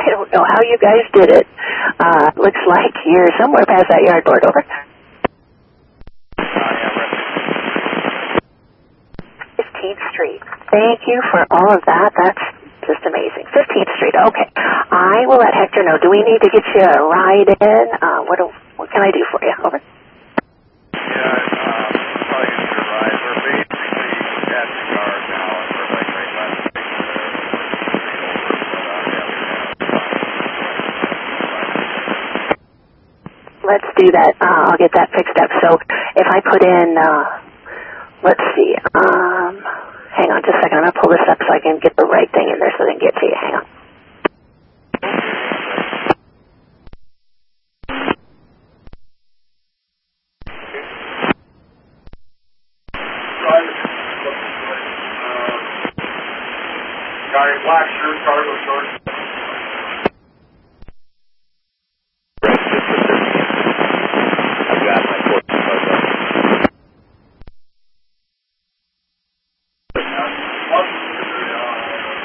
I don't know how you guys did it. Looks like you're somewhere past that yard board, over. 15th Street. Thank you for all of that. That's just amazing. 15th Street, okay. I will let Hector know. Do we need to get you a ride in? What can I do for you? Over. Let's do that. I'll get that fixed up. So if I put in, let's see, hang on just a second. I'm going to pull this up so I can get the right thing in there so they can get to you. Hang on. Guy in black shirt, cargo shorts.